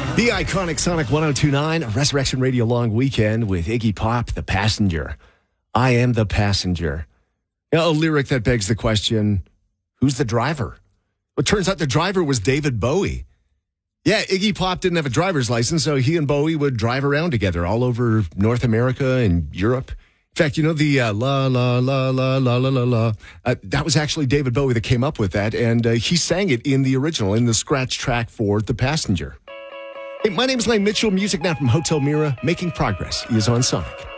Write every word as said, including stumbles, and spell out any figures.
The iconic Sonic one oh two point nine Resurrection Radio Long Weekend with Iggy Pop, The Passenger. I am the passenger. You know, a lyric that begs the question, who's the driver? Well, it turns out the driver was David Bowie. Yeah, Iggy Pop didn't have a driver's license, so he and Bowie would drive around together all over North America and Europe. In fact, you know, the uh, la, la, la, la, la, la, la, la, uh, that was actually David Bowie that came up with that, and uh, he sang it in the original, in the scratch track for The Passenger. Hey, my name is Lane Mitchell. Music now from Hotel Mira. Making Progress is on Sonic.